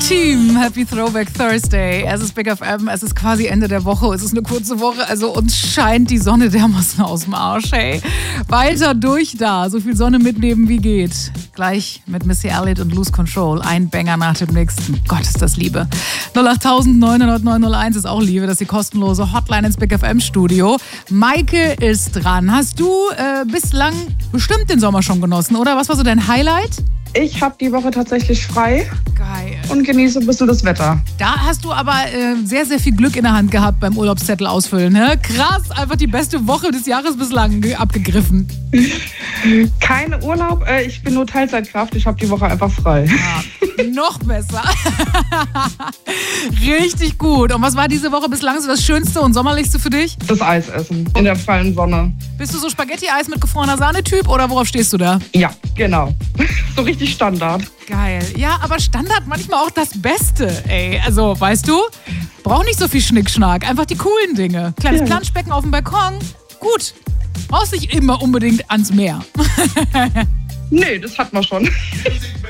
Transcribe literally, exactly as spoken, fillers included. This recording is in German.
Team, Happy Throwback Thursday. Es ist Big F M, es ist quasi Ende der Woche, es ist eine kurze Woche, also uns scheint die Sonne dermaßen aus dem Arsch, hey. Weiter durch da, so viel Sonne mitnehmen wie geht. Gleich mit Missy Elliott und Lose Control, ein Banger nach dem nächsten. Gott, ist das Liebe. null acht neun null null neun null eins ist auch Liebe, das ist die kostenlose Hotline ins Big F M Studio. Maike ist dran. Hast du äh, bislang bestimmt den Sommer schon genossen, oder? Was war so dein Highlight? Ich habe die Woche tatsächlich frei. Geil. Und genieße ein bisschen das Wetter. Da hast du aber äh, sehr, sehr viel Glück in der Hand gehabt beim Urlaubszettel ausfüllen. Ne? Krass, einfach die beste Woche des Jahres bislang abgegriffen. Kein Urlaub, äh, ich bin nur Teilzeitkraft. Ich habe die Woche einfach frei. Ja, noch besser. Richtig gut. Und was war diese Woche bislang so das Schönste und Sommerlichste für dich? Das Eisessen in der prallen Sonne. Bist du so Spaghetti-Eis mit gefrorener Sahne-Typ oder worauf stehst du da? Ja, genau. So richtig Standard. Geil. Ja, aber Standard manchmal auch das Beste, ey. Also, weißt du, brauch nicht so viel Schnickschnack. Einfach die coolen Dinge. Kleines Ja. Planschbecken auf dem Balkon. Gut. Brauchst nicht immer unbedingt ans Meer. Nee, das hat man schon.